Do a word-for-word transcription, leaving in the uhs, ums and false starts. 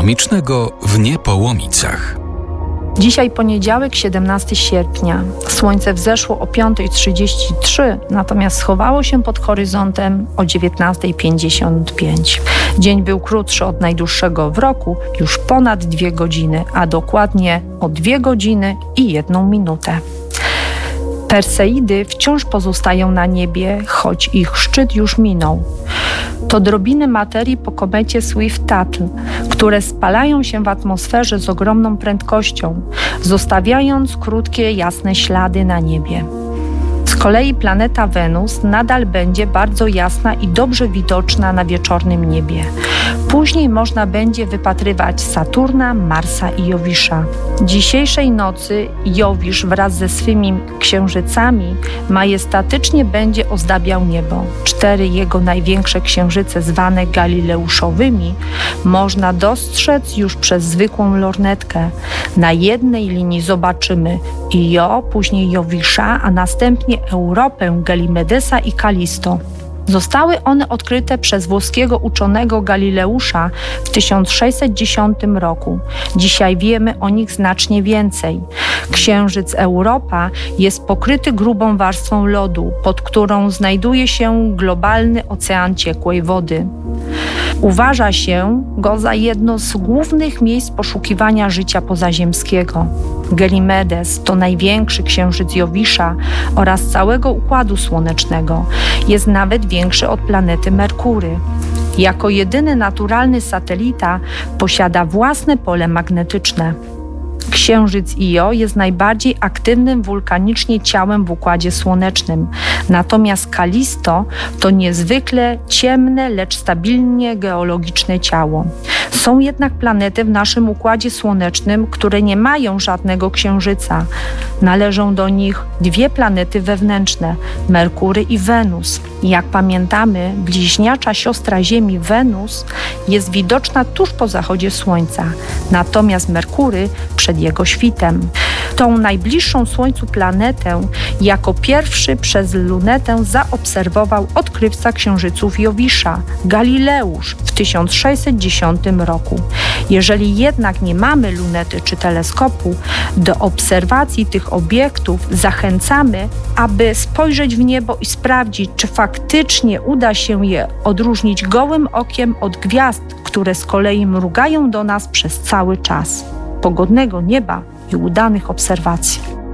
astronomicznego w Niepołomicach. Dzisiaj poniedziałek, siedemnastego sierpnia. Słońce wzeszło o piąta trzydzieści trzy, natomiast schowało się pod horyzontem o dziewiętnasta pięćdziesiąt pięć. Dzień był krótszy od najdłuższego w roku, już ponad dwie godziny, a dokładnie o dwie godziny i jedną minutę. Perseidy wciąż pozostają na niebie, choć ich szczyt już minął. To drobiny materii po komecie Swift-Tuttle, które spalają się w atmosferze z ogromną prędkością, zostawiając krótkie, jasne ślady na niebie. Z kolei planeta Wenus nadal będzie bardzo jasna i dobrze widoczna na wieczornym niebie. Później można będzie wypatrywać Saturna, Marsa i Jowisza. Dzisiejszej nocy Jowisz wraz ze swymi księżycami majestatycznie będzie ozdabiał niebo. Cztery jego największe księżyce, zwane Galileuszowymi, można dostrzec już przez zwykłą lornetkę. Na jednej linii zobaczymy Io, później Jowisza, a następnie Europę, Galimedesa i Kalisto. Zostały one odkryte przez włoskiego uczonego Galileusza w tysiąc sześćset dziesiątym roku. Dzisiaj wiemy o nich znacznie więcej. Księżyc Europa jest pokryty grubą warstwą lodu, pod którą znajduje się globalny ocean ciekłej wody. Uważa się go za jedno z głównych miejsc poszukiwania życia pozaziemskiego. Ganymedes to największy księżyc Jowisza oraz całego Układu Słonecznego. Jest nawet większy od planety Merkury. Jako jedyny naturalny satelita posiada własne pole magnetyczne. Księżyc Io jest najbardziej aktywnym wulkanicznie ciałem w Układzie Słonecznym, natomiast Kalisto to niezwykle ciemne, lecz stabilnie geologiczne ciało. Są jednak planety w naszym Układzie Słonecznym, które nie mają żadnego księżyca. Należą do nich dwie planety wewnętrzne, Merkury i Wenus. Jak pamiętamy, bliźniacza siostra Ziemi, Wenus, jest widoczna tuż po zachodzie Słońca, natomiast Merkury przed jego świtem. Tą najbliższą Słońcu planetę jako pierwszy przez lunetę zaobserwował odkrywca księżyców Jowisza, Galileusz, w tysiąc sześćset dziesiątym roku. Jeżeli jednak nie mamy lunety czy teleskopu, do obserwacji tych obiektów zachęcamy, aby spojrzeć w niebo i sprawdzić, czy faktycznie uda się je odróżnić gołym okiem od gwiazd, które z kolei mrugają do nas przez cały czas. Pogodnego nieba i udanych obserwacji.